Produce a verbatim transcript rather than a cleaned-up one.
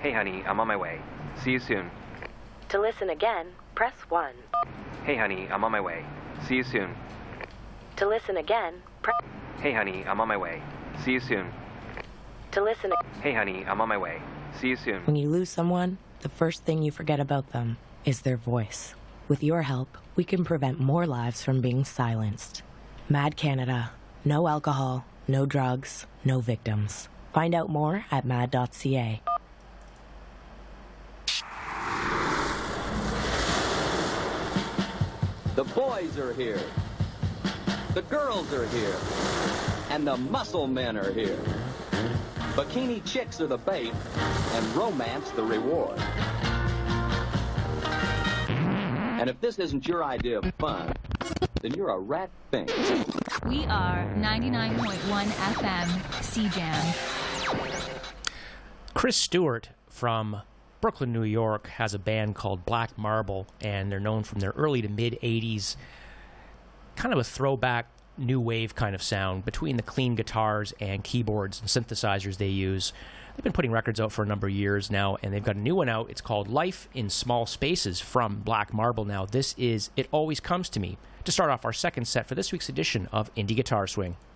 Hey honey, I'm on my way. See you soon. To listen again, press one. Hey honey, I'm on my way. See you soon. To listen again, press... Hey honey, I'm on my way. See you soon. To listen... Hey honey, I'm on my way. See you soon. When you lose someone, the first thing you forget about them is their voice. With your help, we can prevent more lives from being silenced. Mad Canada. No alcohol, no drugs, no victims. Find out more at mad dot c a. The boys are here. The girls are here. And the muscle men are here. Bikini chicks are the bait, and romance the reward. And if this isn't your idea of fun, then you're a rat thing. We are ninety-nine point one F M C Jam. Chris Stewart from Brooklyn, New York, has a band called Black Marble, and they're known from their early to mid-eighties, kind of a throwback new wave kind of sound between the clean guitars and keyboards and synthesizers they use. They've been putting records out for a number of years now, and they've got a new one out. It's called Life in Small Spaces from Black Marble. Now, this is It Always Comes to Me, to start off our second set for this week's edition of Indie Guitar Swing.